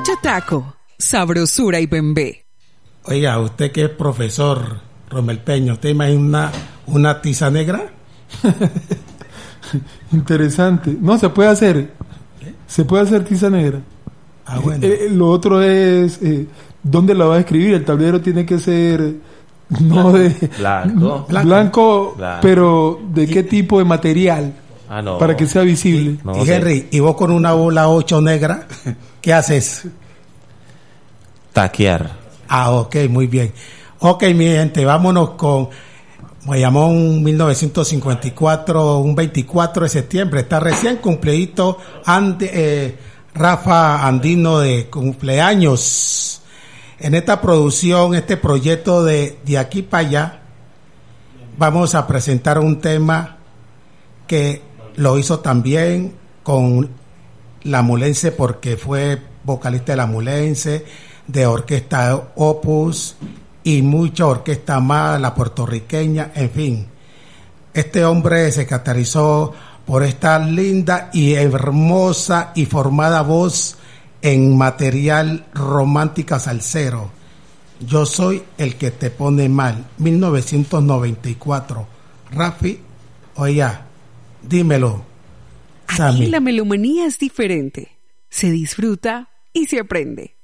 Taco, sabrosura y bembé. Oiga, usted que es profesor, Romel Peña, ¿usted imagina una tiza negra? Interesante. No, se puede hacer. Se puede hacer tiza negra. Ah, bueno. Lo otro es dónde la vas a escribir. El tablero tiene que ser no de blanco, pero ¿de qué tipo de material? No. Para que sea visible. Y Henry, ¿y vos con una bola 8 negra, qué haces? Taquear. Ah, ok, muy bien. Ok, mi gente, vámonos con Guayamón 1954, un 24 de septiembre. Está recién cumplidito Rafa Andino de cumpleaños. En esta producción, este proyecto de aquí para allá, vamos a presentar un tema que lo hizo también con La Mulense, porque fue vocalista de La Mulense, de Orquesta Opus y mucha orquesta más, la puertorriqueña, en fin. Este hombre se caracterizó por esta linda y hermosa y formada voz en material romántica salsero. Yo soy el que te pone mal, 1994. Rafi, oiga, dímelo, Sammy. Aquí la melomanía es diferente. Se disfruta y se aprende.